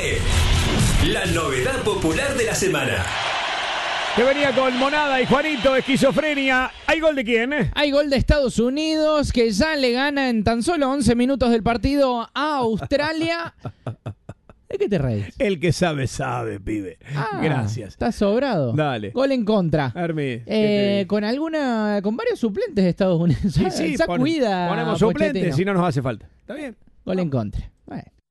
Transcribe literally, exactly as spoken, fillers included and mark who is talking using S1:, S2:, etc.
S1: fue la novedad popular de la semana.
S2: Que venía con Monada y Juanito, esquizofrenia. ¿Hay gol de quién? Eh?
S3: Hay gol de Estados Unidos, que ya le gana en tan solo once minutos del partido a Australia. ¿De qué te reís?
S2: El que sabe, sabe, pibe.
S3: Ah,
S2: Gracias.
S3: Está sobrado.
S2: Dale.
S3: Gol en contra.
S2: Hermes,
S3: Eh, con alguna, con varios suplentes de Estados Unidos.
S2: Sí, sí,
S3: ya
S2: pon-
S3: cuida
S2: ponemos
S3: Pochettino.
S2: suplentes si no nos hace falta. ¿Está bien?
S3: Gol en contra. Bueno.